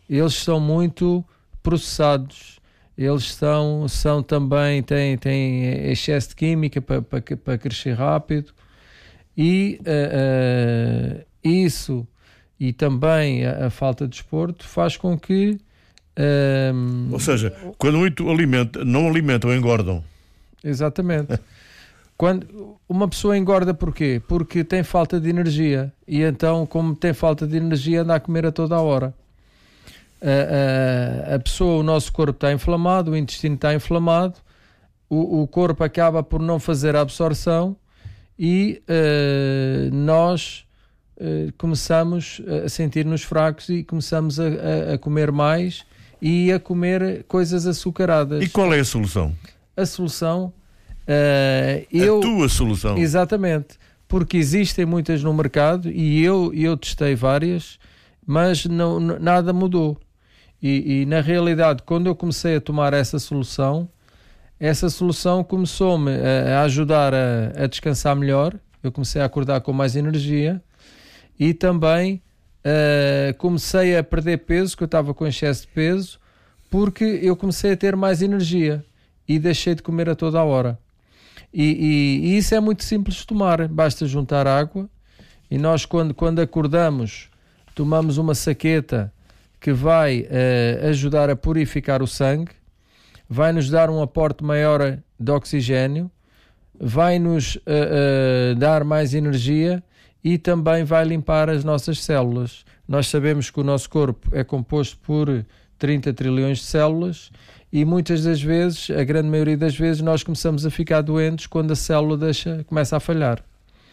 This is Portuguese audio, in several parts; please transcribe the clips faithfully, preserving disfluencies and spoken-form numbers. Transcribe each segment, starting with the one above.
eles são muito processados, eles são, são também, têm, têm excesso de química para, para, para crescer rápido, e uh, uh, isso e também a, a falta de desporto faz com que um, ou seja, quando muito alimenta, não alimentam, engordam. Exatamente. Quando uma pessoa engorda, porquê? Porque tem falta de energia, e então, como tem falta de energia, anda a comer a toda a hora. A, a, a pessoa, o nosso corpo está inflamado, o intestino está inflamado, o, o corpo acaba por não fazer a absorção, e uh, nós uh, começamos a sentir-nos fracos e começamos a, a, a comer mais e a comer coisas açucaradas. E qual é a solução? A solução... Uh, eu, a tua solução. Exatamente, porque existem muitas no mercado, e eu, eu testei várias, mas não, nada mudou. E, e na realidade, quando eu comecei a tomar essa solução, essa solução começou-me a, a ajudar a, a descansar melhor. Eu comecei a acordar com mais energia, e também uh, comecei a perder peso, que eu estava com excesso de peso, porque eu comecei a ter mais energia e deixei de comer a toda a hora. E, e, e isso é muito simples de tomar, basta juntar água, e nós quando, quando acordamos tomamos uma saqueta que vai uh, ajudar a purificar o sangue, vai nos dar um aporte maior de oxigênio, vai nos uh, uh, dar mais energia, e também vai limpar as nossas células. Nós sabemos que o nosso corpo é composto por trinta trilhões de células, e muitas das vezes, a grande maioria das vezes, nós começamos a ficar doentes quando a célula deixa, começa a falhar.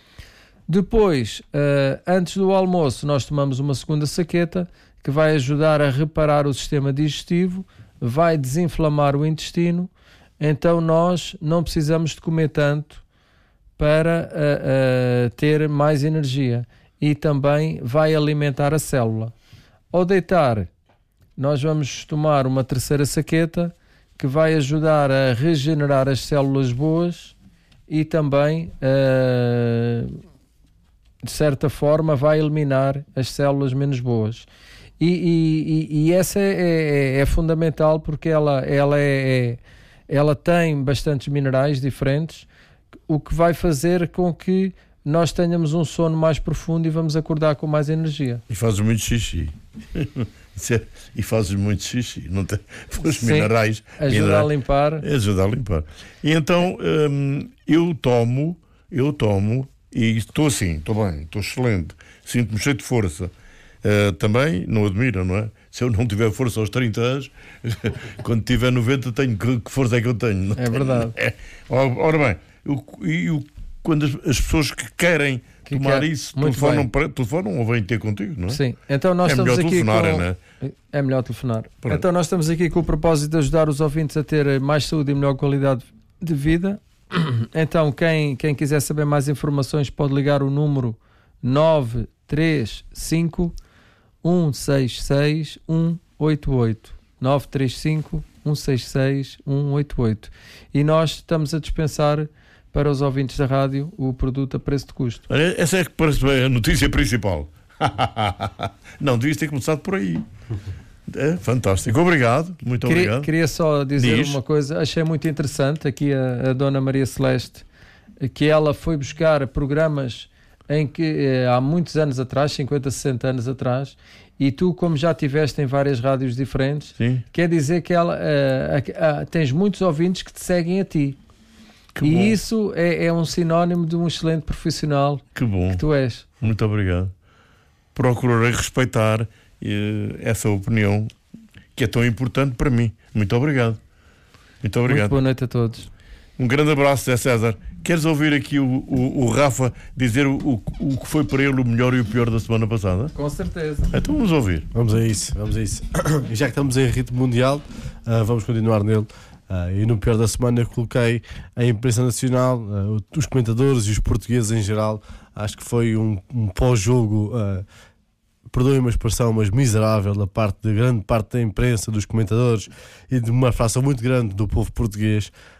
Depois, uh, antes do almoço, nós tomamos uma segunda saqueta que vai ajudar a reparar o sistema digestivo, vai desinflamar o intestino, então nós não precisamos de comer tanto para uh, uh, ter mais energia, e também vai alimentar a célula. Ao deitar, nós vamos tomar uma terceira saqueta que vai ajudar a regenerar as células boas, e também, uh, de certa forma, vai eliminar as células menos boas. E, e, e essa é, é, é fundamental, porque ela, ela, é, é, ela tem bastantes minerais diferentes, o que vai fazer com que nós tenhamos um sono mais profundo e vamos acordar com mais energia. E fazes muito xixi. E fazes muito xixi, não tem os Sim, minerais. Ajuda minerais, a limpar. Ajuda a limpar. E então hum, eu tomo, eu tomo e estou assim, estou bem, estou excelente, sinto-me cheio de força. Uh, também não admira, não é? Se eu não tiver força aos trinta anos, quando tiver noventa, tenho que, que força é que eu tenho? Não é verdade. É. Ora bem, eu, eu, quando as, as pessoas que querem que tomar quer? isso telefonam, para, telefonam ou vêm ter contigo, não é? Sim, então nós é estamos melhor aqui telefonar, com... não é? É melhor telefonar. Pronto. Então nós estamos aqui com o propósito de ajudar os ouvintes a ter mais saúde e melhor qualidade de vida. Então quem, quem quiser saber mais informações pode ligar o número nove três cinco um seis seis um oito oito nove três cinco um seis seis um oito oito, e nós estamos a dispensar para os ouvintes da rádio o produto a preço de custo. Essa é que parece a notícia principal. Não, devias ter começado por aí. É, fantástico, obrigado, muito queria, obrigado. Queria só dizer Diz. uma coisa, achei muito interessante aqui a, a Dona Maria Celeste, que ela foi buscar programas em que eh, há muitos anos atrás, cinquenta, sessenta anos atrás, e tu, como já tiveste em várias rádios diferentes, Sim. quer dizer que ela, eh, a, a, tens muitos ouvintes que te seguem a ti. Que e bom. isso é, é um sinónimo de um excelente profissional que, bom. que tu és. Muito obrigado. Procurarei respeitar eh, essa opinião que é tão importante para mim. Muito obrigado. Muito obrigado. Muito boa noite a todos. Um grande abraço, Zé César. Queres ouvir aqui o, o, o Rafa dizer o, o, o que foi para ele o melhor e o pior da semana passada? Com certeza. Então vamos ouvir. Vamos a isso, vamos a isso. E já que estamos em ritmo mundial, uh, vamos continuar nele. Uh, e no pior da semana eu coloquei a imprensa nacional, uh, os comentadores e os portugueses em geral. Acho que foi um, um pós-jogo, uh, perdoem-me a expressão, mas miserável da parte de grande parte da imprensa, dos comentadores e de uma fração muito grande do povo português.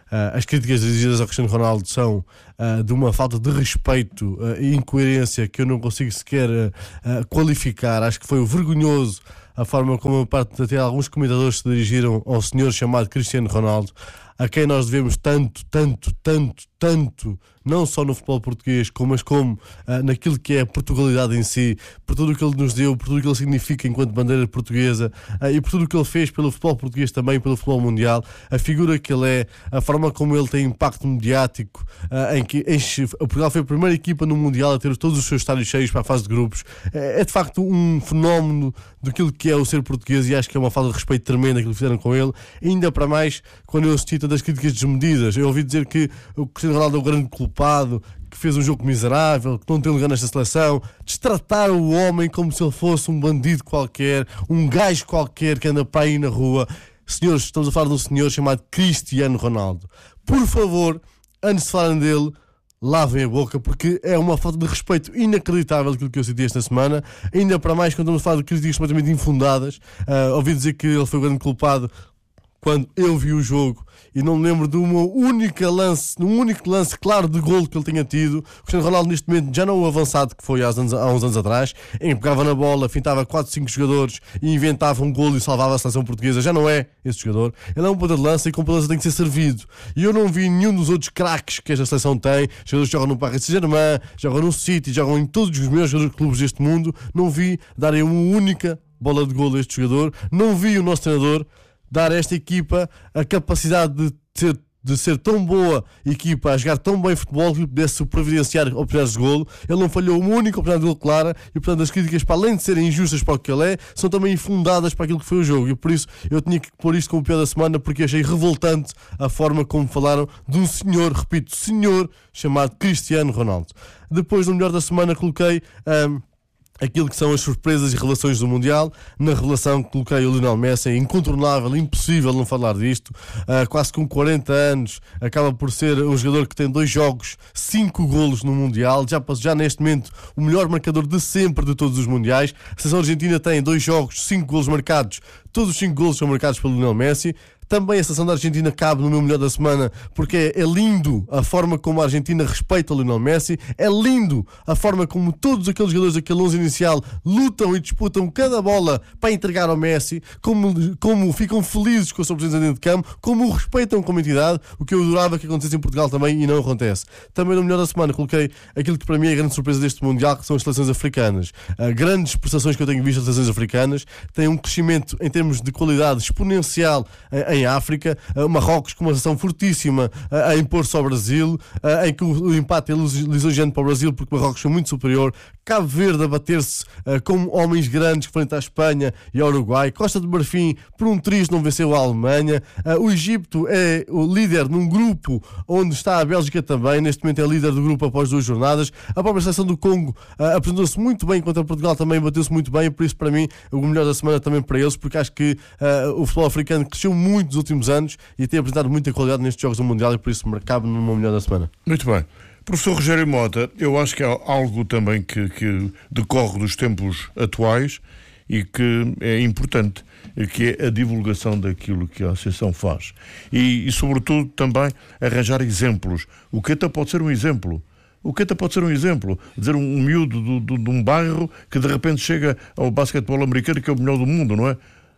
as críticas dirigidas ao Cristiano Ronaldo são uh, de uma falta de respeito uh, e incoerência que eu não consigo sequer uh, uh, qualificar. Acho que foi vergonhoso a forma como a parte até alguns comentadores se dirigiram ao senhor chamado Cristiano Ronaldo, a quem nós devemos tanto, tanto, tanto, tanto, não só no futebol português, como, mas como uh, naquilo que é a Portugalidade em si, por tudo o que ele nos deu, por tudo o que ele significa enquanto bandeira portuguesa, uh, e por tudo o que ele fez pelo futebol português também, pelo futebol mundial, a figura que ele é, a forma como ele tem impacto mediático, uh, em que enche, Portugal foi a primeira equipa no Mundial a ter todos os seus estádios cheios para a fase de grupos, uh, é de facto um fenómeno daquilo que é o ser português, e acho que é uma falta de respeito tremenda aquilo que fizeram com ele, ainda para mais quando eu assisti das críticas desmedidas. Eu ouvi dizer que o Cristiano Ronaldo é o grande culpado, que fez um jogo miserável, que não tem lugar nesta seleção, destratar o homem como se ele fosse um bandido qualquer, um gajo qualquer que anda para aí na rua. Senhores, estamos a falar de um senhor chamado Cristiano Ronaldo. Por favor, antes de falarem dele, lavem a boca, porque é uma falta de respeito inacreditável aquilo que eu senti esta semana, ainda para mais quando estamos a falar de críticas completamente infundadas. Uh, ouvi dizer que ele foi o grande culpado quando eu vi o jogo e não me lembro de uma única lance, de um único lance claro de golo que ele tenha tido. O Cristiano Ronaldo neste momento já não o avançado que foi há uns, há uns anos atrás, em que pegava na bola, fintava quatro, cinco jogadores e inventava um golo e salvava a seleção portuguesa. Já não é esse jogador. Ele é um ponta de lança e com ponta de lança tem que ser servido. E eu não vi nenhum dos outros craques que esta seleção tem, jogadores que jogam no Paris Saint-Germain, jogam no City, jogam em todos os melhores clubes deste mundo, não vi darem uma única bola de golo a este jogador. Não vi o nosso treinador dar a esta equipa a capacidade de ser, de ser tão boa equipa, a jogar tão bem futebol que pudesse providenciar oportunidades de golo. Ele não falhou uma única oportunidade de golo clara e, portanto, as críticas, para além de serem injustas para o que ele é, são também infundadas para aquilo que foi o jogo. E por isso eu tinha que pôr isto como pior da semana, porque achei revoltante a forma como falaram de um senhor, repito, senhor, chamado Cristiano Ronaldo. Depois, no melhor da semana, coloquei Um, aquilo que são as surpresas e revelações do Mundial. Na revelação coloquei o Lionel Messi, é incontornável, impossível não falar disto. Uh, quase com quarenta anos, acaba por ser um jogador que tem dois jogos, cinco golos no Mundial, já, já neste momento o melhor marcador de sempre de todos os Mundiais. A seleção argentina tem dois jogos, cinco golos marcados, todos os cinco golos são marcados pelo Lionel Messi. Também a seleção da Argentina cabe no meu melhor da semana, porque é lindo a forma como a Argentina respeita o Lionel Messi, é lindo a forma como todos aqueles jogadores daquele onze inicial lutam e disputam cada bola para entregar ao Messi, como, como ficam felizes com a sua presença dentro de campo, como o respeitam como entidade, o que eu adorava que acontecesse em Portugal também e não acontece. Também no melhor da semana coloquei aquilo que para mim é a grande surpresa deste Mundial, que são as seleções africanas. Uh, grandes prestações que eu tenho visto das seleções africanas, têm um crescimento em termos de qualidade exponencial em em África. Marrocos com uma seleção fortíssima a impor-se ao Brasil, em que o empate é lisonjeante para o Brasil porque Marrocos foi muito superior. Cabo Verde a bater-se como homens grandes frente à Espanha e ao Uruguai. Costa de Marfim por um triz não venceu a Alemanha. O Egito é o líder num grupo onde está a Bélgica também, neste momento é líder do grupo após duas jornadas. A própria seleção do Congo apresentou-se muito bem contra Portugal, também bateu-se muito bem, por isso para mim o melhor da semana também para eles, porque acho que uh, o futebol africano cresceu muito nos últimos anos e tem apresentado muita qualidade nestes jogos do Mundial e por isso cabe no meu melhor da semana. Muito bem. Professor Rogério Mota, eu acho que há algo também que, que decorre dos tempos atuais e que é importante, que é a divulgação daquilo que a Associação faz e, e sobretudo também arranjar exemplos. O que até pode ser um exemplo O que até pode ser um exemplo, dizer um, um miúdo do, do, de um bairro que de repente chega ao basquetebol americano, que é o melhor do mundo, não é?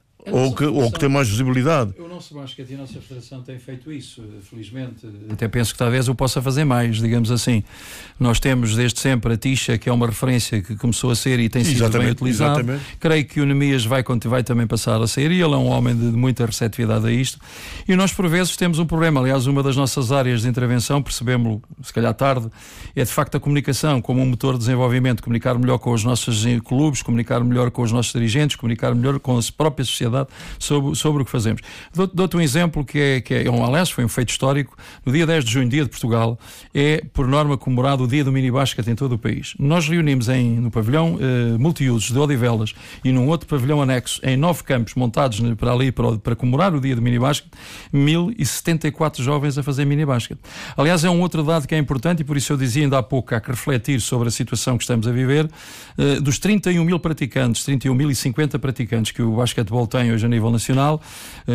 Ou que, ou que tem mais visibilidade. O nosso basquete e a nossa federação tem feito isso, felizmente. Até penso que talvez eu possa fazer mais, digamos assim. Nós temos desde sempre a Tisha, que é uma referência que começou a ser e tem sido exatamente, bem utilizada. Exatamente. Creio que o Nemias vai, vai também passar a ser, e ele é um homem de, de muita receptividade a isto. E nós, por vezes, temos um problema. Aliás, uma das nossas áreas de intervenção, percebemos-lo, se calhar tarde, é de facto a comunicação como um motor de desenvolvimento. Comunicar melhor com os nossos clubes, comunicar melhor com os nossos dirigentes, comunicar melhor com a própria sociedade sobre, sobre o que fazemos. Dou-te, dou-te um exemplo que é, que é um, aliás, foi um feito histórico. No dia dez de junho, dia de Portugal, é por norma comemorado o dia do minibasket em todo o país. Nós reunimos em, no pavilhão eh, multiusos de Odivelas e num outro pavilhão anexo, em nove campos montados para ali para, para comemorar o dia do minibasket, mil e setenta e quatro jovens a fazer minibasket. Aliás, é um outro dado que é importante e por isso eu dizia ainda há pouco, há que refletir sobre a situação que estamos a viver. Eh, dos trinta e um mil praticantes, trinta e um mil e cinquenta praticantes que o basquetebol tem hoje a nível nacional, em duzentos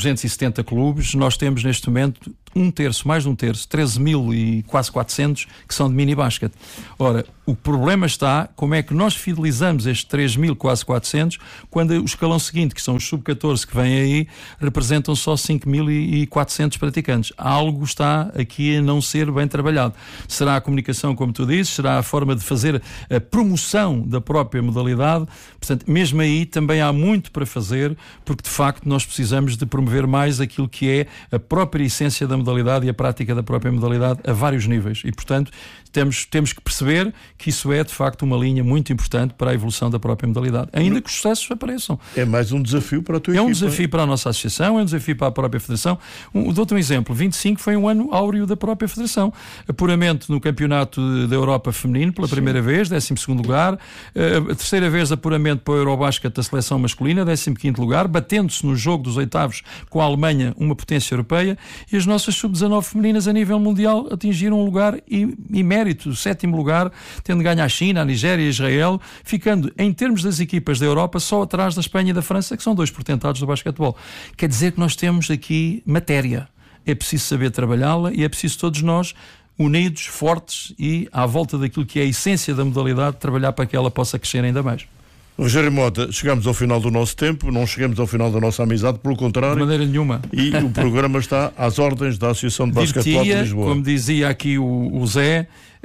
trezentos e setenta clubes, nós temos neste momento um terço, mais de um terço, treze mil e quase quatrocentos que são de mini-basket. Ora, o problema está como é que nós fidelizamos estes três mil, quase quatrocentos, quando o escalão seguinte, que são os sub catorze que vêm aí, representam só cinco mil e quatrocentos praticantes. Algo está aqui a não ser bem trabalhado. Será a comunicação, como tu dizes, será a forma de fazer a promoção da própria modalidade. Portanto, mesmo aí também há muito para fazer, porque de facto nós precisamos de promover mais aquilo que é a própria essência da modalidade e a prática da própria modalidade a vários níveis. E, portanto, temos, temos que perceber que isso é, de facto, uma linha muito importante para a evolução da própria modalidade, ainda que os sucessos apareçam. É mais um desafio para a tua é equipa. É um desafio para a nossa associação, é um desafio para a própria Federação. Um, dou-te um exemplo. vinte e cinco foi um ano áureo da própria Federação. Apuramento no Campeonato da Europa Feminino, pela primeira Sim. vez, décimo segundo lugar. A terceira vez apuramento para o Eurobasket da seleção masculina, décimo quinto lugar, batendo-se no jogo dos oitavos com a Alemanha, uma potência europeia, e as nossas sub dezanove femininas a nível mundial atingiram um lugar e, e mérito, sétimo lugar, tendo ganho a China, a Nigéria e Israel, ficando em termos das equipas da Europa só atrás da Espanha e da França, que são dois portentados do basquetebol. Quer dizer que nós temos aqui matéria. É preciso saber trabalhá-la e é preciso todos nós, unidos, fortes e à volta daquilo que é a essência da modalidade, trabalhar para que ela possa crescer ainda mais. Rogério Mota, chegamos ao final do nosso tempo, não chegamos ao final da nossa amizade, pelo contrário. De maneira nenhuma. E o programa está às ordens da Associação de Basquetebol de Lisboa. Como dizia aqui o, o Zé,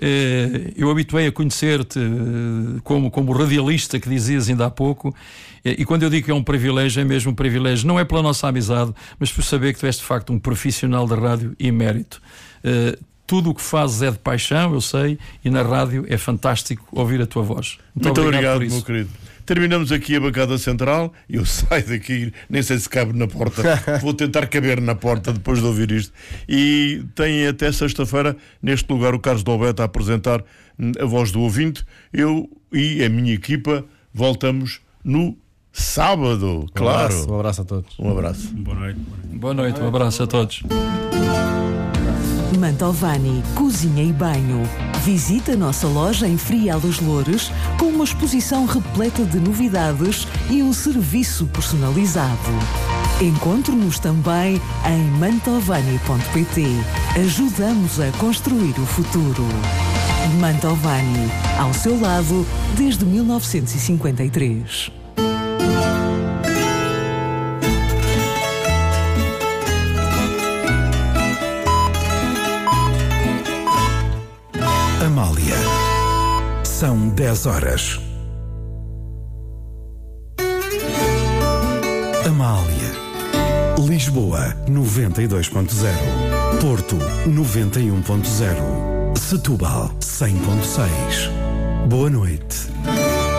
eh, eu habituei a conhecer-te eh, como, como radialista que dizias ainda há pouco, eh, e quando eu digo que é um privilégio, é mesmo um privilégio, não é pela nossa amizade, mas por saber que tu és de facto um profissional da rádio e mérito. Eh, Tudo o que fazes é de paixão, eu sei, e na rádio é fantástico ouvir a tua voz. Muito, Muito obrigado, obrigado meu querido. Terminamos aqui a bancada central. Eu saio daqui, nem sei se cabe na porta. Vou tentar caber na porta depois de ouvir isto. E tem até sexta-feira, neste lugar, o Carlos Dalbete a apresentar a voz do ouvinte. Eu e a minha equipa voltamos no sábado, claro. Um abraço, um abraço a todos. Um abraço. Boa noite. Boa noite, um abraço a todos. Mantovani Cozinha e Banho. Visite a nossa loja em Frial dos Loures com uma exposição repleta de novidades e um serviço personalizado. Encontre-nos também em mantovani ponto pt. Ajudamos a construir o futuro. Mantovani, ao seu lado desde mil novecentos e cinquenta e três. Amália. São dez horas. Amália. Lisboa, noventa e dois ponto zero. Porto, noventa e um ponto zero. Setúbal, cem ponto seis. Boa noite.